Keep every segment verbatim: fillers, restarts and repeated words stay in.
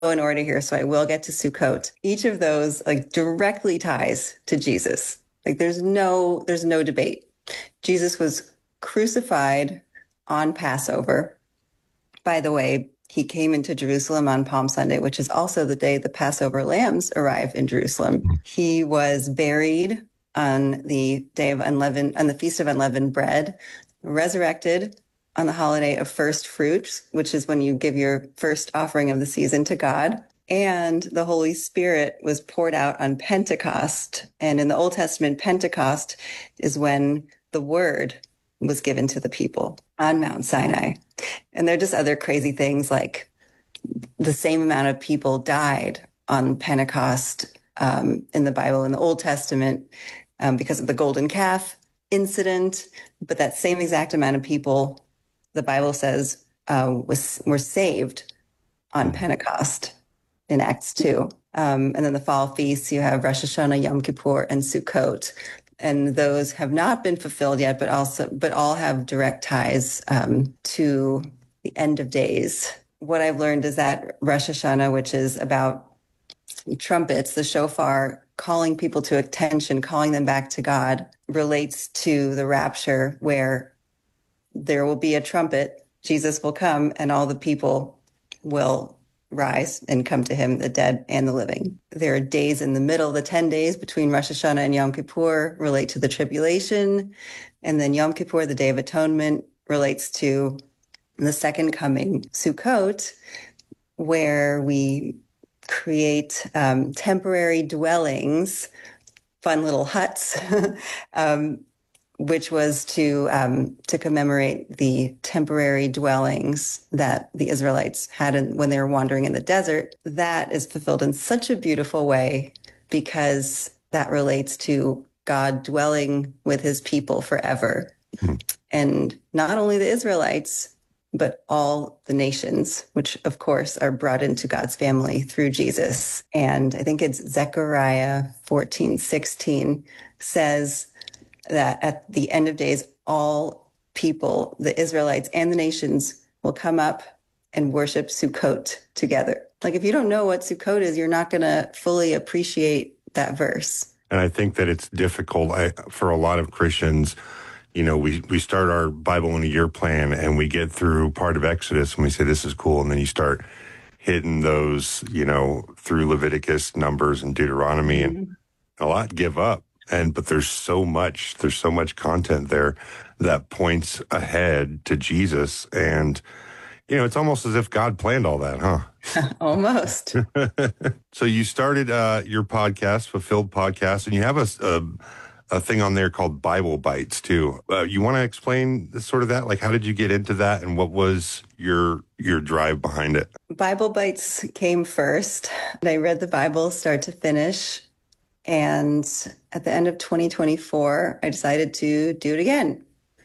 in order here, so I will get to Sukkot. Each of those like directly ties to Jesus. Like there's no, there's no debate. Jesus was crucified on Passover. By the way, he came into Jerusalem on Palm Sunday, which is also the day the Passover lambs arrive in Jerusalem. He was buried on the day of unleavened, on the Feast of Unleavened Bread, resurrected on the holiday of first fruits, which is when you give your first offering of the season to God. And the Holy Spirit was poured out on Pentecost. And in the Old Testament, Pentecost is when the word was given to the people on Mount Sinai. And there are just other crazy things like the same amount of people died on Pentecost um, in the Bible, in the Old Testament, um, because of the golden calf incident. But that same exact amount of people, the Bible says, uh, was were saved on Pentecost in Acts two. Um, and then the fall feasts, you have Rosh Hashanah, Yom Kippur, and Sukkot. And those have not been fulfilled yet, but also, but all have direct ties um, to the end of days. What I've learned is that Rosh Hashanah, which is about trumpets, the shofar, calling people to attention, calling them back to God, relates to the rapture, where there will be a trumpet, Jesus will come, and all the people will rise and come to him, the dead and the living. There are days in the middle, the ten days between Rosh Hashanah and Yom Kippur relate to the tribulation. And then Yom Kippur, the Day of Atonement, relates to the second coming. Sukkot, where we create um, temporary dwellings, fun little huts, um, which was to um, to commemorate the temporary dwellings that the Israelites had in, when they were wandering in the desert. That is fulfilled in such a beautiful way because that relates to God dwelling with his people forever. Mm-hmm. And not only the Israelites, but all the nations, which of course are brought into God's family through Jesus. And I think it's Zechariah fourteen sixteen says that at the end of days, all people, the Israelites and the nations, will come up and worship Sukkot together. Like if you don't know what Sukkot is, you're not going to fully appreciate that verse. And I think that it's difficult I, for a lot of Christians. You know, we, we start our Bible in a year plan and we get through part of Exodus and we say, this is cool. And then you start hitting those, you know, through Leviticus, Numbers, and Deuteronomy, mm-hmm. and a lot give up. And, but there's so much, there's so much content there that points ahead to Jesus. And, you know, it's almost as if God planned all that, huh? Almost. So you started uh, your podcast, Fulfilled Podcast, and you have a, a, a thing on there called Bible Bites too. Uh, you want to explain sort of that? Like, how did you get into that and what was your, your drive behind it? Bible Bites came first. I read the Bible start to finish. And at the end of twenty twenty-four, I decided to do it again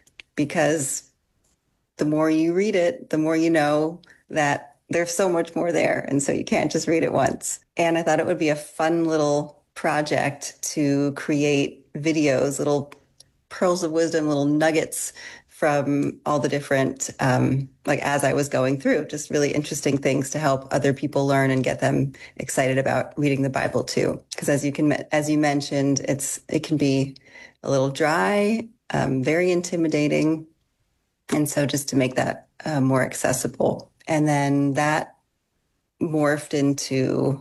because the more you read it, the more you know that there's so much more there. And so you can't just read it once. And I thought it would be a fun little project to create videos, little pearls of wisdom, little nuggets from all the different, um, like as I was going through, just really interesting things to help other people learn and get them excited about reading the Bible too. Because as you can, as you mentioned, it's it can be a little dry, um, very intimidating, and so just to make that uh, more accessible. And then that morphed into,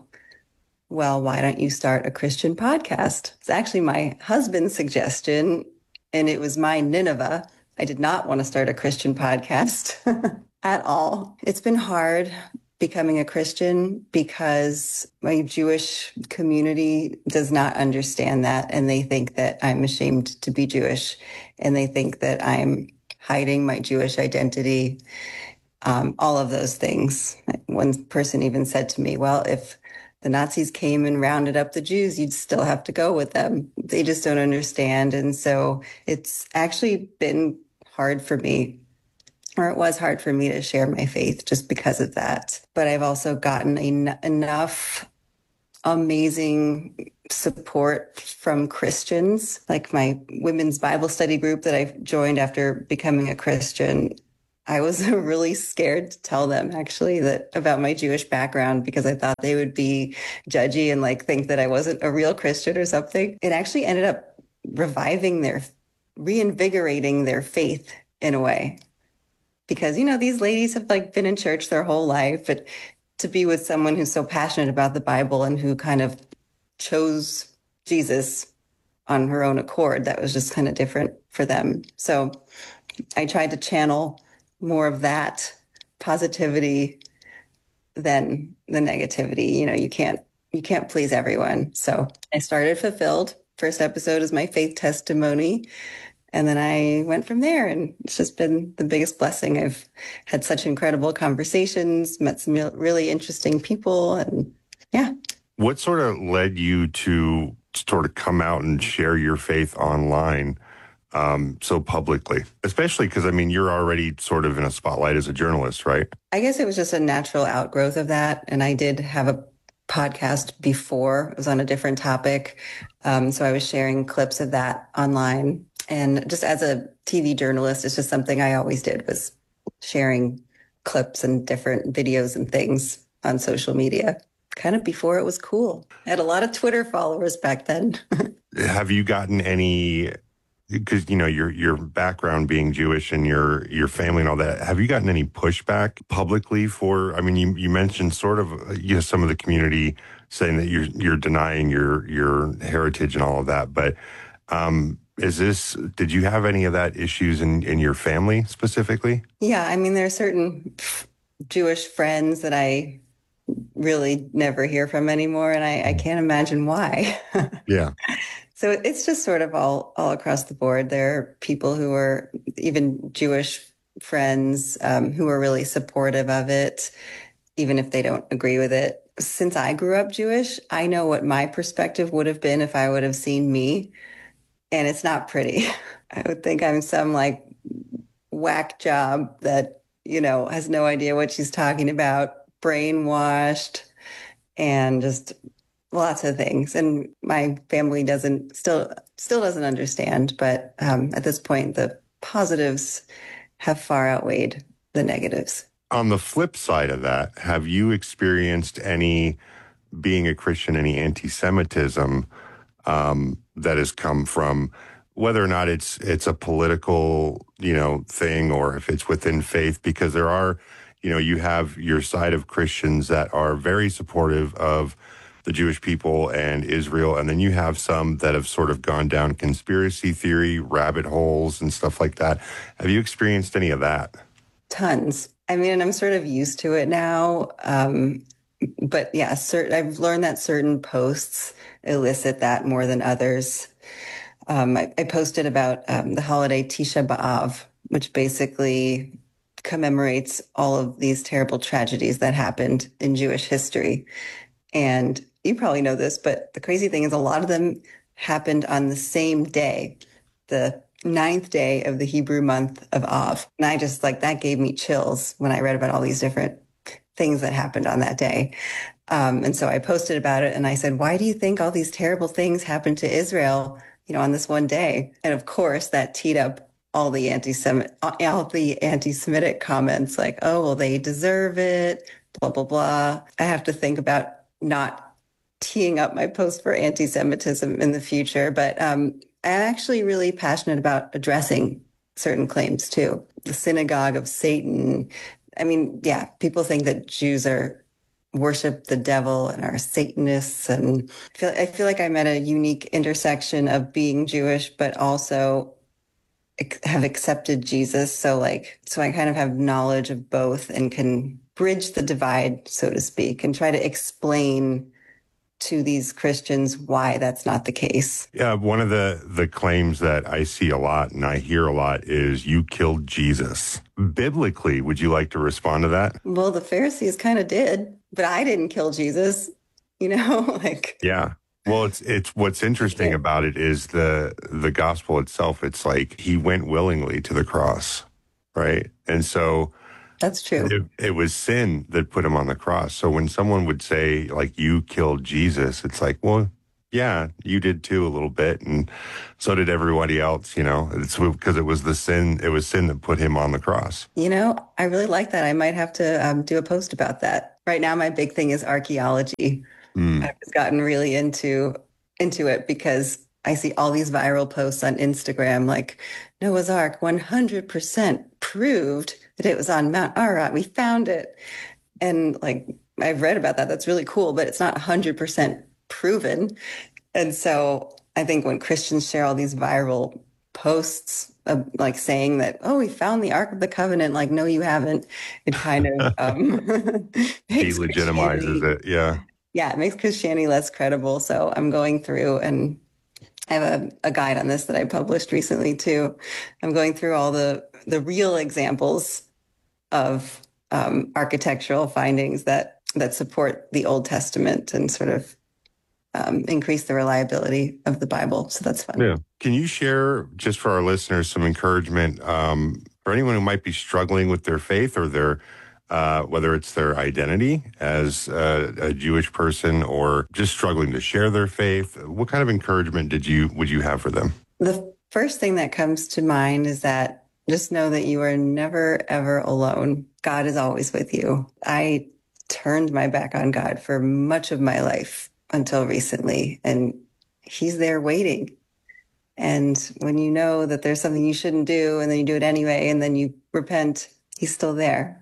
well, why don't you start a Christian podcast? It's actually my husband's suggestion, and it was my Nineveh. I did not want to start a Christian podcast at all. It's been hard becoming a Christian because my Jewish community does not understand that. And they think that I'm ashamed to be Jewish. And they think that I'm hiding my Jewish identity, um, all of those things. One person even said to me, well, if the Nazis came and rounded up the Jews, you'd still have to go with them. They just don't understand. And so it's actually been hard for me, or it was hard for me to share my faith just because of that. But I've also gotten en- enough amazing support from Christians, like my women's Bible study group that I've joined after becoming a Christian. I was really scared to tell them actually that about my Jewish background because I thought they would be judgy and like think that I wasn't a real Christian or something. It actually ended up reviving their, reinvigorating their faith in a way. Because, you know, these ladies have like been in church their whole life, but to be with someone who's so passionate about the Bible and who kind of chose Jesus on her own accord, that was just kind of different for them. So I tried to channel more of that positivity than the negativity. You know, you can't you can't please everyone. So I started Fulfilled. First episode is my faith testimony. And then I went from there, and it's just been the biggest blessing. I've had such incredible conversations, met some really interesting people, and yeah. What sort of led you to sort of come out and share your faith online um, so publicly? Especially because, I mean, you're already sort of in a spotlight as a journalist, right? I guess it was just a natural outgrowth of that. And I did have a podcast before. It was on a different topic. Um, so I was sharing clips of that online. And just as a T V journalist, it's just something I always did, was sharing clips and different videos and things on social media, kind of before it was cool. I had a lot of Twitter followers back then. Have you gotten any, because, you know, your your background being Jewish and your your family and all that, have you gotten any pushback publicly for, I mean, you, you mentioned sort of, uh, you know, some of the community saying that you're you're denying your your heritage and all of that, but um is this, did you have any of that issues in, in your family specifically? Yeah, I mean, there are certain Jewish friends that I really never hear from anymore, and I, I can't imagine why. Yeah. So it's just sort of all, all across the board. There are people who are even Jewish friends um, who are really supportive of it, even if they don't agree with it. Since I grew up Jewish, I know what my perspective would have been if I would have seen me. And it's not pretty. I would think I'm some like whack job that, you know, has no idea what she's talking about, brainwashed, and just lots of things. And my family doesn't still still doesn't understand. But um, at this point, the positives have far outweighed the negatives. On the flip side of that, have you experienced any, being a Christian, any anti-Semitism um, that has come from, whether or not it's it's a political, you know, thing, or if it's within faith? Because there are, you know, you have your side of Christians that are very supportive of the Jewish people and Israel, and then you have some that have sort of gone down conspiracy theory rabbit holes and stuff like that. Have you experienced any of that? Tons. I mean, and I'm sort of used to it now. Um, but yeah, cert- I've learned that certain posts elicit that more than others. Um, I, I posted about um, the holiday Tisha B'Av, which basically commemorates all of these terrible tragedies that happened in Jewish history. And you probably know this, but the crazy thing is a lot of them happened on the same day, the ninth day of the Hebrew month of Av. And I just like, that gave me chills when I read about all these different things that happened on that day. Um, and so I posted about it and I said, why do you think all these terrible things happened to Israel, you know, on this one day? And of course that teed up all the anti-Semit, all the anti-Semitic comments like, oh, well, they deserve it, blah, blah, blah. I have to think about not teeing up my post for anti-Semitism in the future, but um, I'm actually really passionate about addressing certain claims too. The synagogue of Satan. I mean, yeah, people think that Jews are worship the devil and are Satanists. And I feel, I feel like I'm at a unique intersection of being Jewish, but also have accepted Jesus. So like, so I kind of have knowledge of both and can bridge the divide, so to speak, and try to explain to these Christians why that's not the case. Yeah, one of the, the claims that I see a lot and I hear a lot is you killed Jesus. Biblically, would you like to respond to that? Well, the Pharisees kind of did, but I didn't kill Jesus, you know, like. Yeah. Well, it's it's what's interesting yeah. about it is the the gospel itself. It's like he went willingly to the cross, right? And so that's true. It, it was sin that put him on the cross. So when someone would say like you killed Jesus, it's like, well, Yeah, you did too a little bit, and so did everybody else. You know, it's because it was the sin. It was sin that put him on the cross. You know, I really like that. I might have to um, do a post about that. Right now, my big thing is archaeology. Mm. I've gotten really into into it because I see all these viral posts on Instagram like Noah's Ark one hundred percent proved that it was on Mount Ararat. We found it. And like I've read about that. That's really cool, but it's not one hundred percent proven. And so I think when Christians share all these viral posts of like saying that, oh, we found the Ark of the Covenant, like, no, you haven't, it kind of um, makes Delegitimizes Christianity, it. Yeah. yeah, it makes Christianity less credible. So I'm going through and I have a, a guide on this that I published recently too. I'm going through all the the real examples of um, architectural findings that that support the Old Testament and sort of um, increase the reliability of the Bible. So that's fun. Yeah. Can you share, just for our listeners, some encouragement um, for anyone who might be struggling with their faith or their, uh, whether it's their identity as a, a Jewish person or just struggling to share their faith? What kind of encouragement did you would you have for them? The first thing that comes to mind is that just know that you are never, ever alone. God is always with you. I turned my back on God for much of my life until recently, and he's there waiting. And when you know that there's something you shouldn't do and then you do it anyway, and then you repent, he's still there.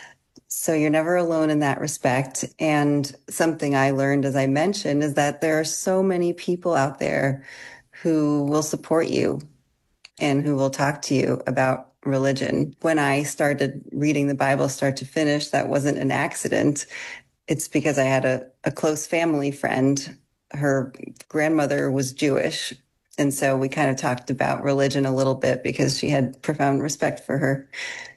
So you're never alone in that respect. And something I learned, as I mentioned, is that there are so many people out there who will support you and who will talk to you about religion. When I started reading the Bible start to finish, that wasn't an accident. It's because I had a, a close family friend. Her grandmother was Jewish. And so we kind of talked about religion a little bit because she had profound respect for her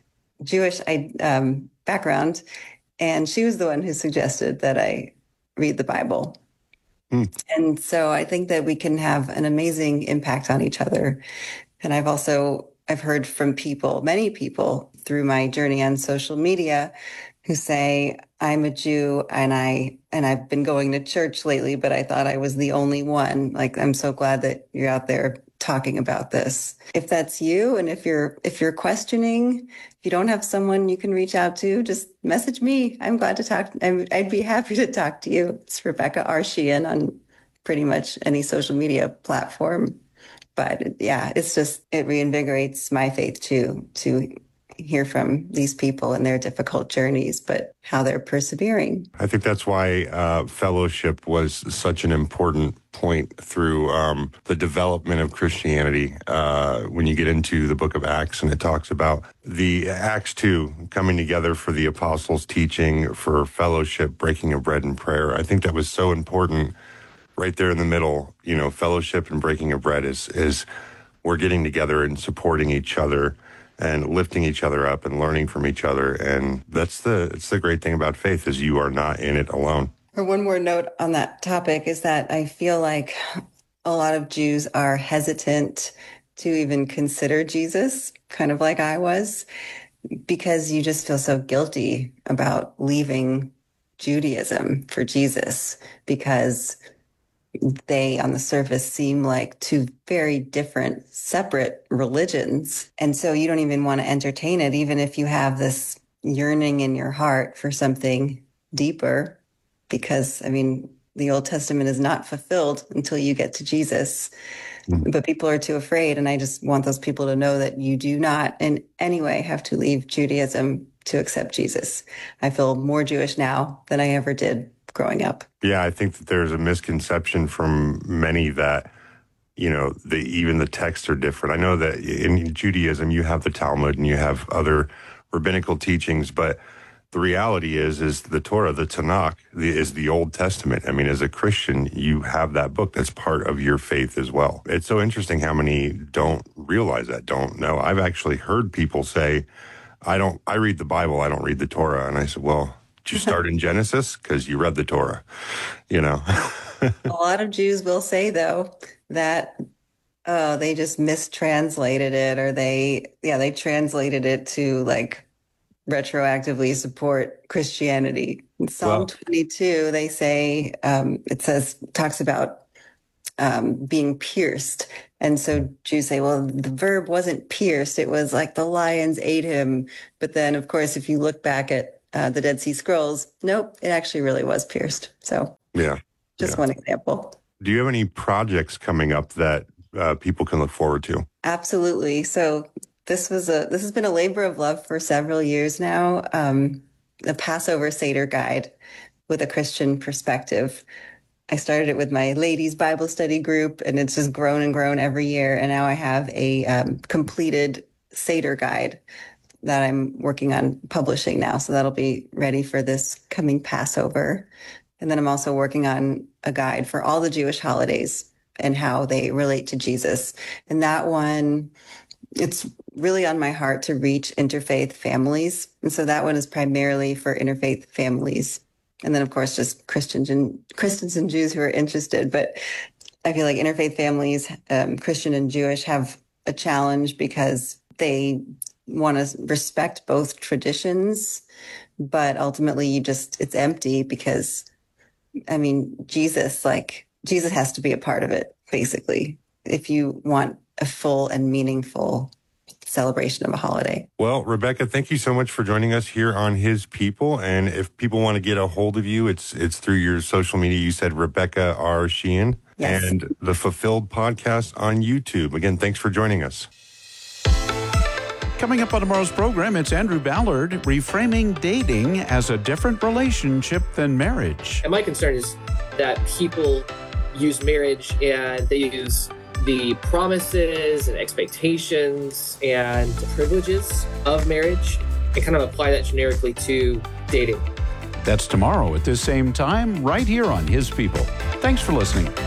Jewish um, background. And she was the one who suggested that I read the Bible. Hmm. And so I think that we can have an amazing impact on each other. And I've also, I've heard from people, many people through my journey on social media who say, I'm a Jew and I, and I've been going to church lately, but I thought I was the only one. Like, I'm so glad that you're out there talking about this. If that's you, and if you're, if you're questioning, if you don't have someone you can reach out to, just message me. I'm glad to talk. I'd be happy to talk to you. It's Rebecca R. Sheehan on pretty much any social media platform. But yeah, it's just, it reinvigorates my faith too, to hear from these people and their difficult journeys, but how they're persevering. I think that's why uh, fellowship was such an important point through um, the development of Christianity. Uh, when you get into the book of Acts and it talks about the Acts two coming together for the apostles' teaching, for fellowship, breaking of bread and prayer. I think that was so important right there in the middle. You know, fellowship and breaking of bread is, is we're getting together and supporting each other and lifting each other up and learning from each other. And that's the, it's the great thing about faith is you are not in it alone. Or one more note on that topic is that I feel like a lot of Jews are hesitant to even consider Jesus, kind of like I was, because you just feel so guilty about leaving Judaism for Jesus, because they on the surface seem like two very different, separate religions. And so you don't even want to entertain it, even if you have this yearning in your heart for something deeper, because I mean, the Old Testament is not fulfilled until you get to Jesus, mm-hmm. But people are too afraid. And I just want those people to know that you do not in any way have to leave Judaism to accept Jesus. I feel more Jewish now than I ever did growing up. Yeah, I think that there's a misconception from many that, you know, the, even the texts are different. I know that in Judaism, you have the Talmud and you have other rabbinical teachings, but the reality is, is the Torah, the Tanakh, the, is the Old Testament. I mean, as a Christian, you have that book that's part of your faith as well. It's so interesting how many don't realize that, don't know. I've actually heard people say, I don't, I read the Bible, I don't read the Torah. And I said, well, did you start in Genesis? Because you read the Torah, you know. A lot of Jews will say, though, that oh, they just mistranslated it, or they, yeah, they translated it to like retroactively support Christianity. In Psalm well, twenty-two, they say, um, it says, talks about um, being pierced. And so Jews say, well, the verb wasn't pierced. It was like the lions ate him. But then, of course, if you look back at uh, the Dead Sea Scrolls, nope, it actually really was pierced. So yeah, just yeah. one example. Do you have any projects coming up that uh, people can look forward to? Absolutely. So this was a this has been a labor of love for several years now. Um, the Passover Seder Guide with a Christian perspective. I started it with my ladies Bible study group, and it's just grown and grown every year. And now I have a um, completed Seder guide that I'm working on publishing now. So that'll be ready for this coming Passover. And then I'm also working on a guide for all the Jewish holidays and how they relate to Jesus. And that one, it's really on my heart to reach interfaith families. And so that one is primarily for interfaith families. And then, of course, just Christians and Christians and Jews who are interested. But I feel like interfaith families, um, Christian and Jewish, have a challenge because they want to respect both traditions, but ultimately you just, it's empty because, I mean, Jesus, like, Jesus has to be a part of it, basically, if you want a full and meaningful celebration of a holiday. Well, Rebecca, thank you so much for joining us here on His People. And if people want to get a hold of you, it's it's through your social media. You said Rebecca R. Sheehan. Yes. And the Fulfilled podcast on YouTube. Again, thanks for joining us. Coming up on tomorrow's program, it's Andrew Ballard reframing dating as a different relationship than marriage. And my concern is that people use marriage and they use the promises and expectations and privileges of marriage and kind of apply that generically to dating. That's tomorrow at this same time, right here on His People. Thanks for listening.